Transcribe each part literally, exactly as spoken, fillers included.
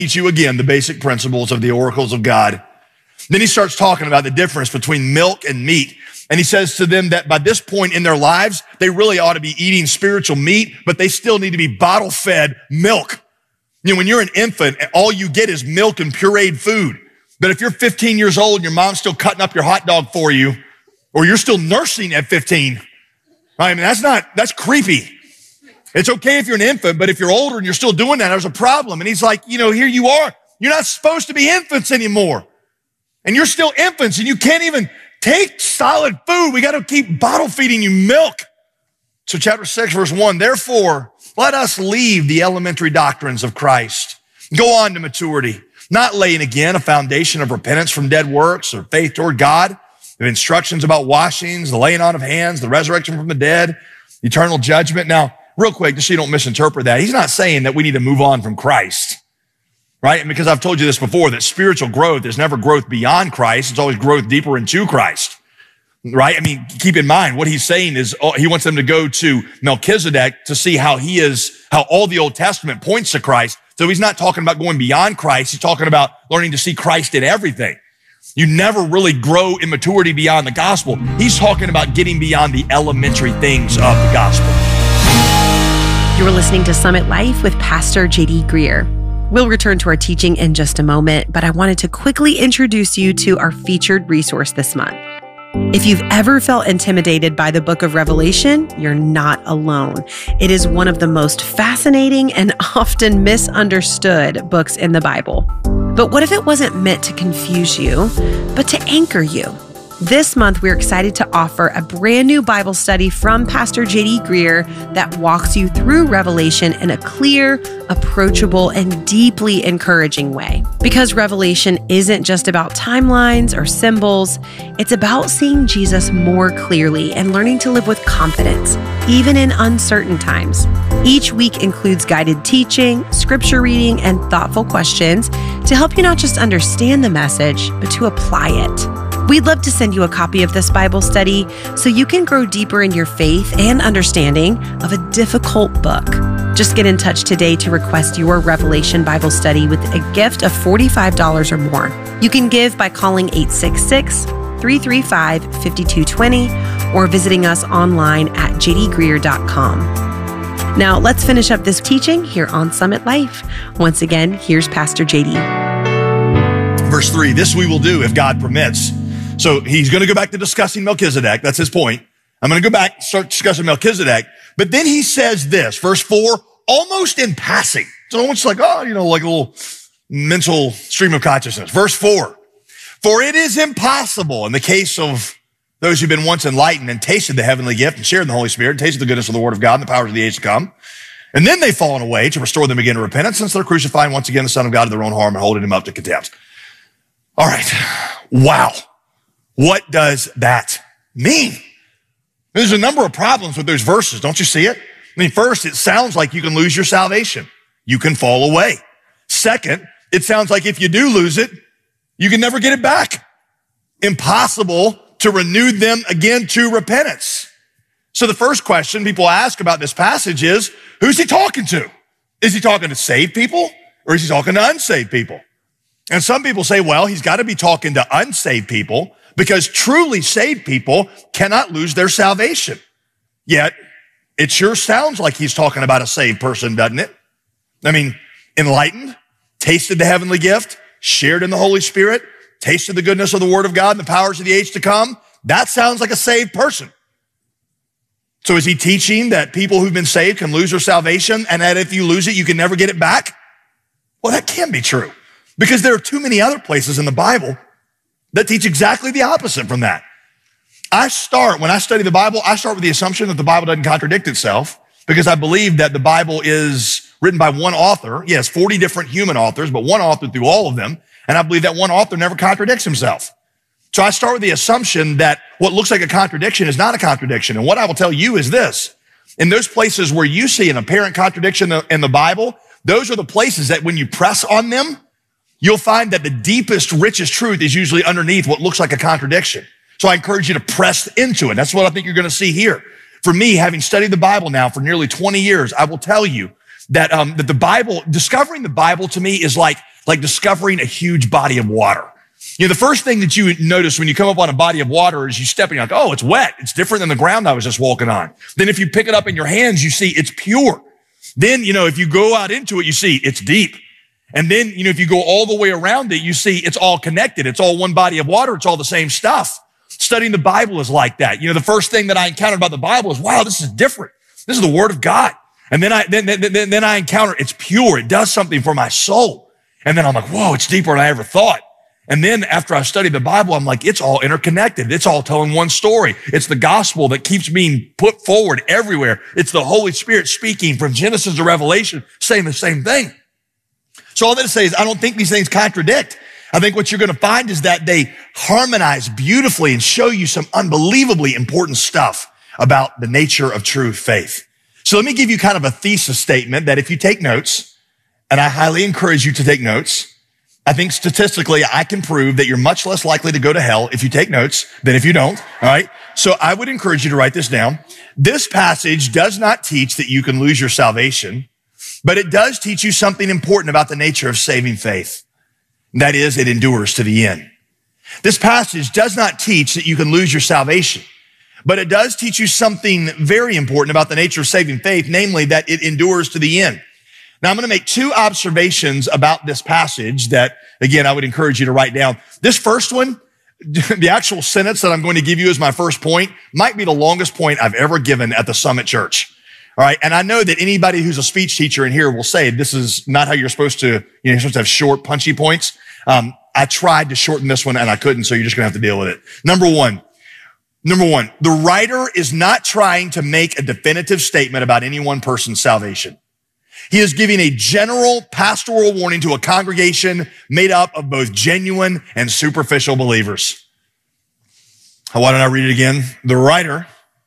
teach you again the basic principles of the oracles of God. Then he starts talking about the difference between milk and meat. And he says to them that by this point in their lives, they really ought to be eating spiritual meat, but they still need to be bottle-fed milk. You know, when you're an infant, all you get is milk and pureed food. But if you're fifteen years old and your mom's still cutting up your hot dog for you, or you're still nursing at fifteen, I mean, that's not, that's creepy. It's okay if you're an infant, but if you're older and you're still doing that, there's a problem. And he's like, you know, here you are. You're not supposed to be infants anymore. And you're still infants and you can't even take solid food. We got to keep bottle feeding you milk. So chapter six, verse one, therefore, let us leave the elementary doctrines of Christ. Go on to maturity, not laying again a foundation of repentance from dead works or faith toward God, the instructions about washings, the laying on of hands, the resurrection from the dead, eternal judgment. Now, real quick, just so you don't misinterpret that, he's not saying that we need to move on from Christ, right? And because I've told you this before, that spiritual growth is never growth beyond Christ. It's always growth deeper into Christ, right? I mean, keep in mind, what he's saying is oh, he wants them to go to Melchizedek to see how he is, how all the Old Testament points to Christ. So he's not talking about going beyond Christ. He's talking about learning to see Christ in everything. You never really grow in maturity beyond the gospel. He's talking about getting beyond the elementary things of the gospel. You're listening to Summit Life with Pastor J D Greear. We'll return to our teaching in just a moment, but I wanted to quickly introduce you to our featured resource this month. If you've ever felt intimidated by the book of Revelation, you're not alone. It is one of the most fascinating and often misunderstood books in the Bible. But what if it wasn't meant to confuse you, but to anchor you? This month, we're excited to offer a brand new Bible study from Pastor J D Greear that walks you through Revelation in a clear, approachable, and deeply encouraging way. Because Revelation isn't just about timelines or symbols, it's about seeing Jesus more clearly and learning to live with confidence, even in uncertain times. Each week includes guided teaching, scripture reading, and thoughtful questions to help you not just understand the message, but to apply it. We'd love to send you a copy of this Bible study so you can grow deeper in your faith and understanding of a difficult book. Just get in touch today to request your Revelation Bible study with a gift of forty-five dollars or more. You can give by calling eight six six, three three five, five two two zero or visiting us online at j d greear dot com. Now, let's finish up this teaching here on Summit Life. Once again, here's Pastor J D. Verse three, this we will do if God permits. So he's going to go back to discussing Melchizedek. That's his point. I'm going to go back and start discussing Melchizedek. But then he says this, verse four, almost in passing. It's almost like, oh, you know, like a little mental stream of consciousness. Verse four, for it is impossible in the case of those who've been once enlightened and tasted the heavenly gift and shared in the Holy Spirit, and tasted the goodness of the word of God and the powers of the age to come. And then they've fallen away to restore them again to repentance, since they're crucifying once again the Son of God to their own harm and holding him up to contempt. All right. Wow. What does that mean? There's a number of problems with those verses. Don't you see it? I mean, first, it sounds like you can lose your salvation. You can fall away. Second, it sounds like if you do lose it, you can never get it back. Impossible to renew them again to repentance. So the first question people ask about this passage is, who's he talking to? Is he talking to saved people or is he talking to unsaved people? And some people say, well, he's got to be talking to unsaved people, because truly saved people cannot lose their salvation. Yet, it sure sounds like he's talking about a saved person, doesn't it? I mean, enlightened, tasted the heavenly gift, shared in the Holy Spirit, tasted the goodness of the word of God and the powers of the age to come. That sounds like a saved person. So is he teaching that people who've been saved can lose their salvation and that if you lose it, you can never get it back? Well, that can be true, because there are too many other places in the Bible that teach exactly the opposite from that. I start, when I study the Bible, I start with the assumption that the Bible doesn't contradict itself, because I believe that the Bible is written by one author. Yes, forty different human authors, but one author through all of them. And I believe that one author never contradicts himself. So I start with the assumption that what looks like a contradiction is not a contradiction. And what I will tell you is this: in those places where you see an apparent contradiction in the Bible, those are the places that when you press on them, you'll find that the deepest, richest truth is usually underneath what looks like a contradiction. So I encourage you to press into it. That's what I think you're going to see here. For me, having studied the Bible now for nearly twenty years, I will tell you that, um, that the Bible, discovering the Bible to me is like like discovering a huge body of water. You know, the first thing that you notice when you come up on a body of water is you step and you're like, oh, it's wet. It's different than the ground I was just walking on. Then if you pick it up in your hands, you see it's pure. Then, you know, if you go out into it, you see it's deep. And then, you know, if you go all the way around it, you see it's all connected. It's all one body of water. It's all the same stuff. Studying the Bible is like that. You know, the first thing that I encountered about the Bible is, wow, this is different. This is the Word of God. And then I, then, then, then, then I encounter it's pure. It does something for my soul. And then I'm like, whoa, it's deeper than I ever thought. And then after I studied the Bible, I'm like, it's all interconnected. It's all telling one story. It's the gospel that keeps being put forward everywhere. It's the Holy Spirit speaking from Genesis to Revelation, saying the same thing. So all that to say is I don't think these things contradict. I think what you're going to find is that they harmonize beautifully and show you some unbelievably important stuff about the nature of true faith. So let me give you kind of a thesis statement that if you take notes, and I highly encourage you to take notes, I think statistically I can prove that you're much less likely to go to hell if you take notes than if you don't. All right. So I would encourage you to write this down. This passage does not teach that you can lose your salvation, but it does teach you something important about the nature of saving faith. That is, it endures to the end. This passage does not teach that you can lose your salvation, but it does teach you something very important about the nature of saving faith, namely that it endures to the end. Now, I'm going to make two observations about this passage that, again, I would encourage you to write down. This first one, the actual sentence that I'm going to give you as my first point, might be the longest point I've ever given at the Summit Church. All right. And I know that anybody who's a speech teacher in here will say this is not how you're supposed to, you know, you're supposed to have short, punchy points. Um, I tried to shorten this one and I couldn't, so you're just going to have to deal with it. Number one, number one, the writer is not trying to make a definitive statement about any one person's salvation. He is giving a general pastoral warning to a congregation made up of both genuine and superficial believers. Why don't I read it again? The writer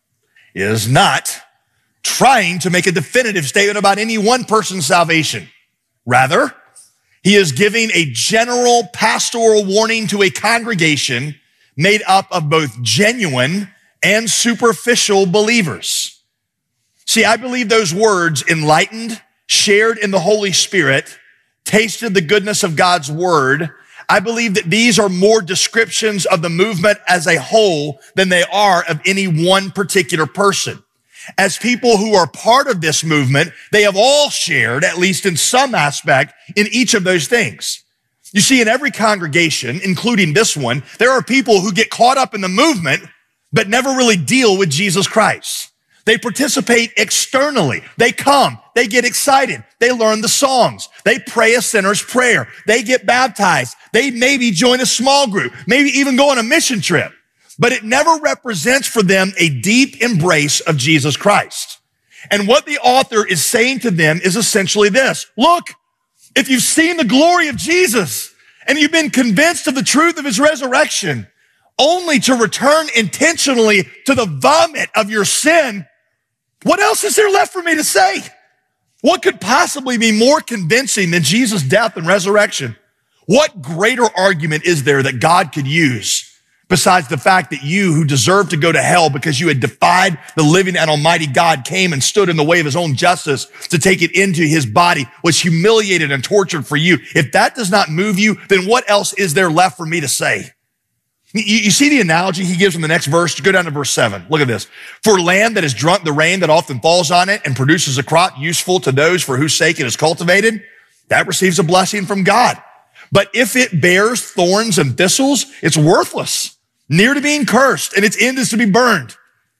is not trying to make a definitive statement about any one person's salvation. Rather, he is giving a general pastoral warning to a congregation made up of both genuine and superficial believers. See, I believe those words, enlightened, shared in the Holy Spirit, tasted the goodness of God's word, I believe that these are more descriptions of the movement as a whole than they are of any one particular person. As people who are part of this movement, they have all shared, at least in some aspect, in each of those things. You see, in every congregation, including this one, there are people who get caught up in the movement, but never really deal with Jesus Christ. They participate externally. They come. They get excited. They learn the songs. They pray a sinner's prayer. They get baptized. They maybe join a small group, maybe even go on a mission trip. But it never represents for them a deep embrace of Jesus Christ. And what the author is saying to them is essentially this. Look, if you've seen the glory of Jesus and you've been convinced of the truth of his resurrection, only to return intentionally to the vomit of your sin, what else is there left for me to say? What could possibly be more convincing than Jesus' death and resurrection? What greater argument is there that God could use besides the fact that you, who deserved to go to hell because you had defied the living and almighty God, came and stood in the way of his own justice to take it into his body, was humiliated and tortured for you? If that does not move you, then what else is there left for me to say? You, you see the analogy he gives in the next verse? Go down to verse seven. Look at this. For land that has drunk the rain that often falls on it and produces a crop useful to those for whose sake it is cultivated, that receives a blessing from God. But if it bears thorns and thistles, it's worthless, near to being cursed, and its end is to be burned.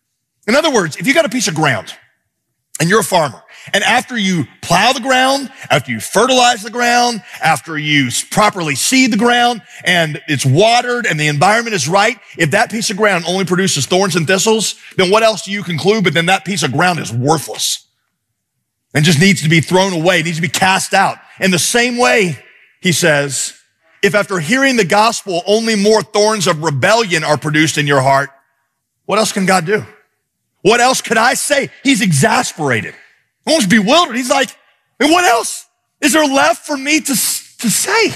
In other words, if you got a piece of ground and you're a farmer, and after you plow the ground, after you fertilize the ground, after you properly seed the ground, and it's watered and the environment is right, if that piece of ground only produces thorns and thistles, then what else do you conclude? But then that piece of ground is worthless and just needs to be thrown away, needs to be cast out. In the same way, he says, if after hearing the gospel, only more thorns of rebellion are produced in your heart, what else can God do? What else could I say? He's exasperated, almost bewildered. He's like, and what else is there left for me to, to say?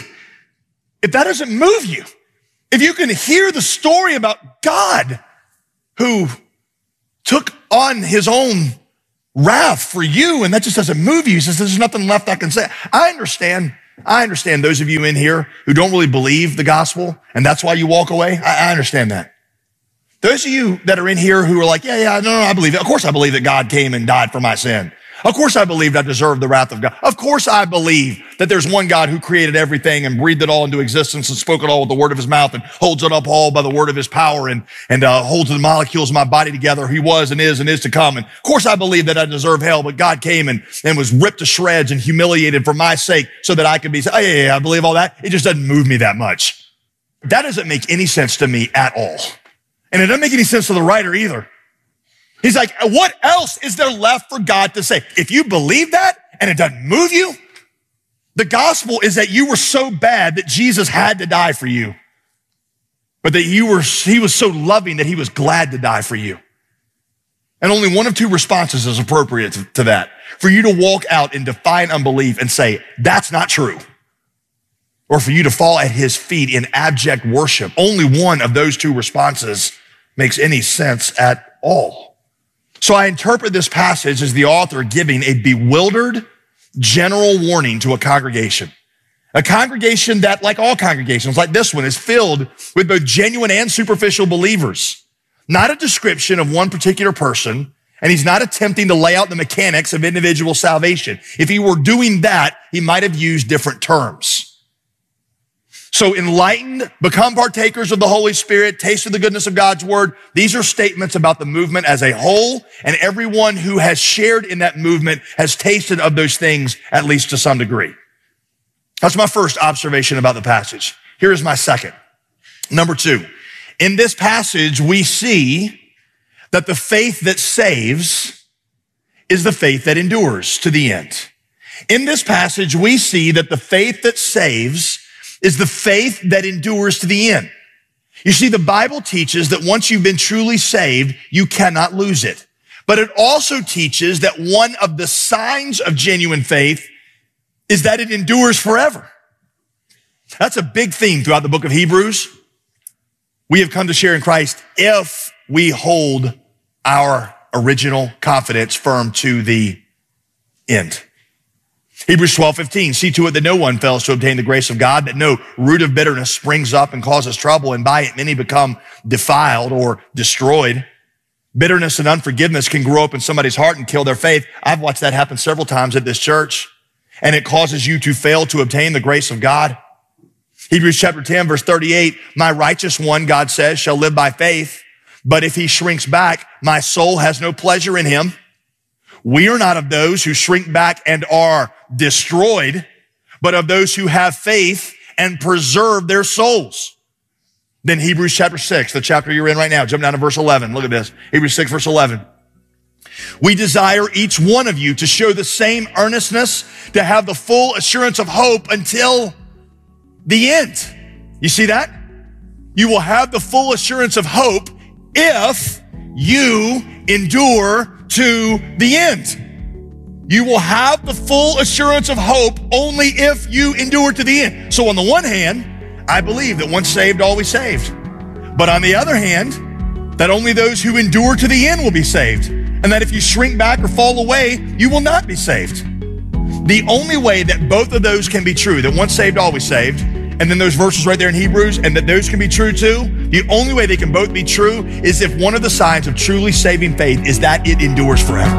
If that doesn't move you, if you can hear the story about God who took on his own wrath for you, and that just doesn't move you, he says, there's nothing left I can say. I understand I understand those of you in here who don't really believe the gospel, and that's why you walk away. I, I understand that. Those of you that are in here who are like, yeah, yeah, no, no, I believe it. Of course I believe that God came and died for my sin. Of course I believed I deserved the wrath of God. Of course I believe that there's one God who created everything and breathed it all into existence and spoke it all with the word of his mouth and holds it up all by the word of his power and, and uh, holds the molecules of my body together. He was and is and is to come. And of course I believe that I deserve hell, but God came and, and was ripped to shreds and humiliated for my sake so that I could be, oh yeah, yeah, yeah, I believe all that. It just doesn't move me that much. That doesn't make any sense to me at all. And it doesn't make any sense to the writer either. He's like, what else is there left for God to say? If you believe that and it doesn't move you, the gospel is that you were so bad that Jesus had to die for you, but that you were, he was so loving that he was glad to die for you. And only one of two responses is appropriate to, to that. For you to walk out in defiant unbelief and say, that's not true. Or for you to fall at his feet in abject worship. Only one of those two responses makes any sense at all. So I interpret this passage as the author giving a bewildered general warning to a congregation. A congregation that, like all congregations, like this one, is filled with both genuine and superficial believers. Not a description of one particular person, and he's not attempting to lay out the mechanics of individual salvation. If he were doing that, he might have used different terms. So enlightened, become partakers of the Holy Spirit, taste of the goodness of God's word. These are statements about the movement as a whole, and everyone who has shared in that movement has tasted of those things, at least to some degree. That's my first observation about the passage. Here is my second. Number two, in this passage, we see that the faith that saves is the faith that endures to the end. In this passage, we see that the faith that saves is the faith that endures to the end. You see, the Bible teaches that once you've been truly saved, you cannot lose it. But it also teaches that one of the signs of genuine faith is that it endures forever. That's a big theme throughout the book of Hebrews. We have come to share in Christ if we hold our original confidence firm to the end. Hebrews twelve fifteen, see to it that no one fails to obtain the grace of God, that no root of bitterness springs up and causes trouble, and by it many become defiled or destroyed. Bitterness and unforgiveness can grow up in somebody's heart and kill their faith. I've watched that happen several times at this church, and it causes you to fail to obtain the grace of God. Hebrews chapter ten, verse thirty-eight, my righteous one, God says, shall live by faith, but if he shrinks back, my soul has no pleasure in him. We are not of those who shrink back and are destroyed, but of those who have faith and preserve their souls. Then Hebrews chapter six, the chapter you're in right now, jump down to verse eleven. Look at this. Hebrews six, verse eleven. We desire each one of you to show the same earnestness, to have the full assurance of hope until the end. You see that? You will have the full assurance of hope if you endure to the end. You will have the full assurance of hope only if you endure to the end. So on the one hand, I believe that once saved, always saved. But on the other hand, that only those who endure to the end will be saved. And that if you shrink back or fall away, you will not be saved. The only way that both of those can be true, that once saved, always saved, and then those verses right there in Hebrews, and that those can be true too, the only way they can both be true is if one of the signs of truly saving faith is that it endures forever.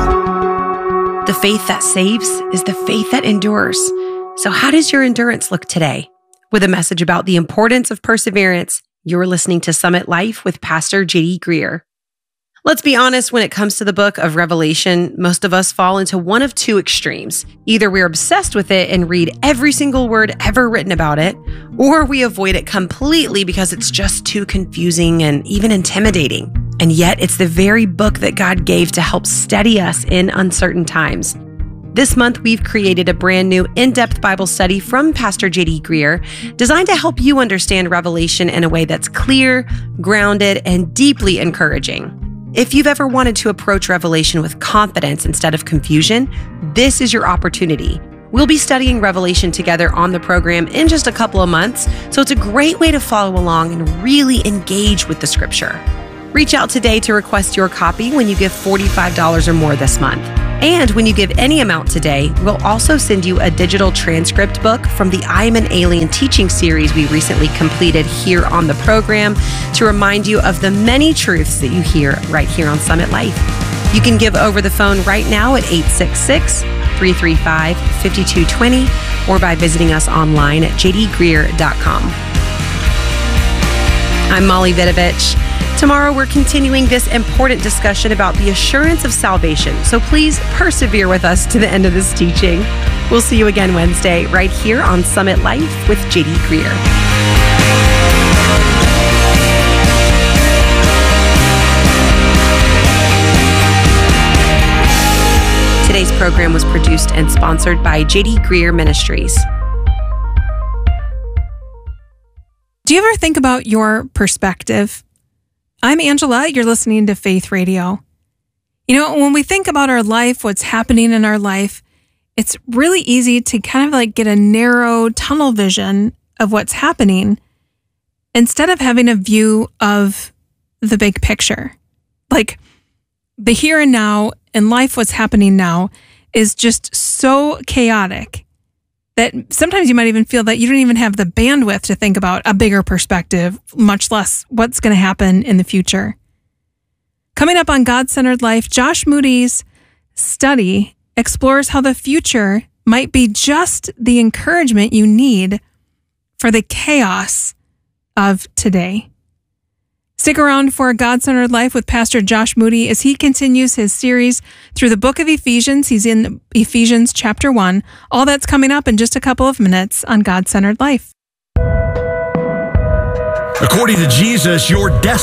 The faith that saves is the faith that endures. So how does your endurance look today? With a message about the importance of perseverance, you're listening to Summit Life with Pastor J D Greer. Let's be honest, when it comes to the book of Revelation, most of us fall into one of two extremes. Either we're obsessed with it and read every single word ever written about it, or we avoid it completely because it's just too confusing and even intimidating. And yet it's the very book that God gave to help steady us in uncertain times. This month, we've created a brand new in-depth Bible study from Pastor J D Greer, designed to help you understand Revelation in a way that's clear, grounded, and deeply encouraging. If you've ever wanted to approach Revelation with confidence instead of confusion, this is your opportunity. We'll be studying Revelation together on the program in just a couple of months, so it's a great way to follow along and really engage with the scripture. Reach out today to request your copy when you give forty-five dollars or more this month. And when you give any amount today, we'll also send you a digital transcript book from the I Am an Alien teaching series we recently completed here on the program to remind you of the many truths that you hear right here on Summit Life. You can give over the phone right now at eight six six, three three five, five two two zero or by visiting us online at j d greer dot com. I'm Molly Vidovich. Tomorrow, we're continuing this important discussion about the assurance of salvation. So please persevere with us to the end of this teaching. We'll see you again Wednesday right here on Summit Life with J D Greer. Today's program was produced and sponsored by J D Greer Ministries. Do you ever think about your perspective? I'm Angela. You're listening to Faith Radio. You know, when we think about our life, what's happening in our life, it's really easy to kind of like get a narrow tunnel vision of what's happening instead of having a view of the big picture. Like the here and now and life, what's happening now is just so chaotic that sometimes you might even feel that you don't even have the bandwidth to think about a bigger perspective, much less what's going to happen in the future. Coming up on God-Centered Life, Josh Moody's study explores how the future might be just the encouragement you need for the chaos of today. Stick around for God-Centered Life with Pastor Josh Moody as he continues his series through the book of Ephesians. He's in Ephesians chapter one. All that's coming up in just a couple of minutes on God-Centered Life. According to Jesus, your destiny